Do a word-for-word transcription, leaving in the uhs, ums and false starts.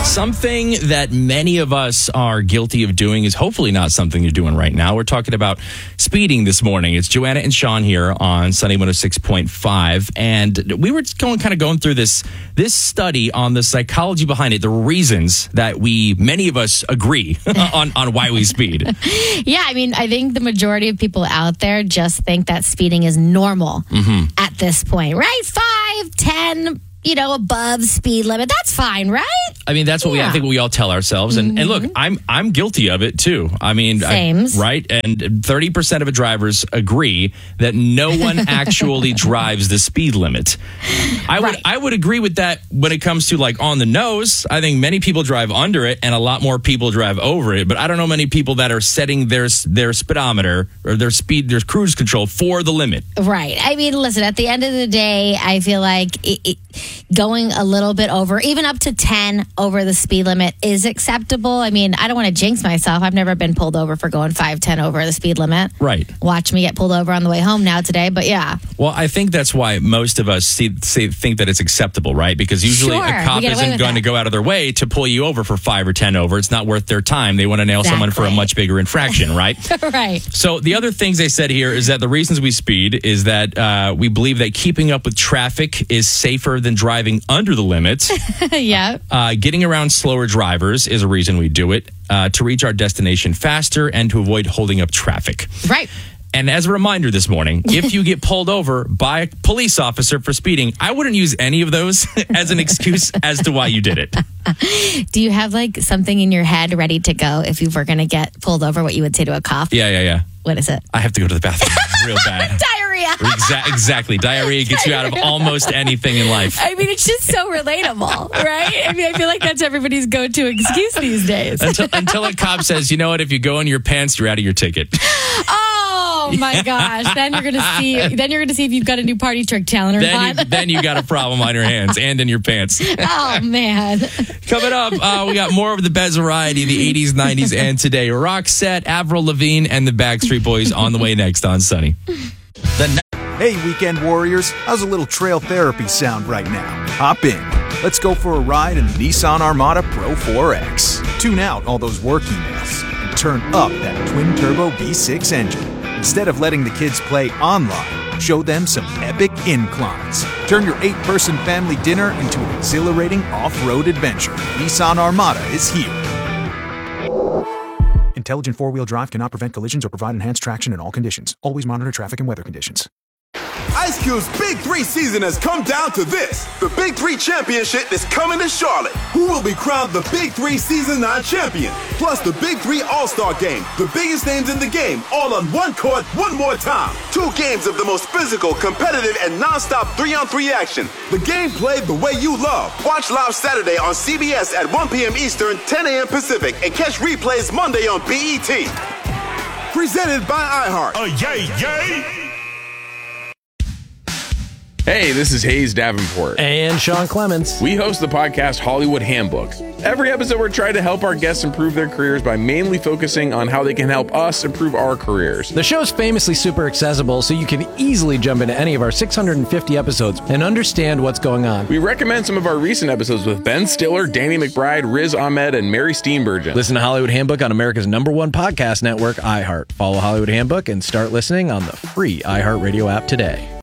Something that many of us are guilty of doing is hopefully not something you're doing right now. We're talking about speeding this morning. It's Joanna and Sean here on Sunny one oh six point five. And we were going kind of going through this, this study on the psychology behind it, the reasons that we, many of us agree on, on why we speed. Yeah, I mean, I think the majority of people out there just think that speeding is normal mm-hmm. at this point, right? Five, ten, you know, above speed limit. That's fine, right? I mean, that's what yeah. we I think we all tell ourselves. And, mm-hmm. and look, I'm I'm guilty of it too. I mean, I, right? And thirty percent of drivers agree that no one actually drives the speed limit. I right. would I would agree with that when it comes to like on the nose. I think many people drive under it and a lot more people drive over it. But I don't know many people that are setting their their speedometer or their speed, their cruise control for the limit. Right. I mean, listen, at the end of the day, I feel like it, it going a little bit over, even up to ten over the speed limit is acceptable. I mean, I don't want to jinx myself. I've never been pulled over for going five, ten over the speed limit. Right. Watch me get pulled over on the way home now today, but yeah. Well, I think that's why most of us see, see, think that it's acceptable, right? Because usually sure, a cop isn't going that. to go out of their way to pull you over for five or ten over. It's not worth their time. They want to nail exactly. someone for a much bigger infraction, right? Right. So the other things they said here is that the reasons we speed is that uh, we believe that keeping up with traffic is safer than driving under the limits. Yeah. Uh, getting around slower drivers is a reason we do it, uh, to reach our destination faster and to avoid holding up traffic. Right. And as a reminder this morning, if you get pulled over by a police officer for speeding, I wouldn't use any of those as an excuse as to why you did it. Do you have like something in your head ready to go if you were going to get pulled over, what you would say to a cop? Yeah, yeah, yeah. What is it? I have to go to the bathroom real bad. Diarrhea. Exa- exactly. Diarrhea gets you out of almost anything in life. I mean, it's just so relatable, right? I mean, I feel like that's everybody's go-to excuse these days. Until, until a cop says, you know what, if you go in your pants, you're out of your ticket. Oh my gosh! Then you're gonna see. Then you're gonna see if you've got a new party trick talent or then not. You, then you got a problem on your hands and in your pants. Oh man! Coming up, uh, we got more of the best variety, the eighties, nineties, and today. Roxette, Avril Lavigne, and the Backstreet Boys on the way next on Sunny. The hey, weekend warriors! How's a little trail therapy sound right now? Hop in. Let's go for a ride in the Nissan Armada Pro four X. Tune out all those work emails and turn up that twin-turbo V six engine. Instead of letting the kids play online, show them some epic inclines. Turn your eight-person family dinner into an exhilarating off-road adventure. Nissan Armada is here. Intelligent four-wheel drive cannot prevent collisions or provide enhanced traction in all conditions. Always monitor traffic and weather conditions. Ice Cube's Big Three season has come down to this. The Big Three Championship is coming to Charlotte. Who will be crowned the Big Three Season nine champion? Plus the Big Three All-Star Game. The biggest names in the game, all on one court, one more time. Two games of the most physical, competitive, and non-stop three-on-three action. The game played the way you love. Watch live Saturday on C B S at one p.m. Eastern, ten a.m. Pacific, and catch replays Monday on B E T. Presented by iHeart. Oh, yay, yay! Hey, this is Hayes Davenport. And Sean Clements. We host the podcast Hollywood Handbook. Every episode, we're trying to help our guests improve their careers by mainly focusing on how they can help us improve our careers. The show's famously super accessible, so you can easily jump into any of our six hundred fifty episodes and understand what's going on. We recommend some of our recent episodes with Ben Stiller, Danny McBride, Riz Ahmed, and Mary Steenburgen. Listen to Hollywood Handbook on America's number one podcast network, iHeart. Follow Hollywood Handbook and start listening on the free iHeartRadio app today.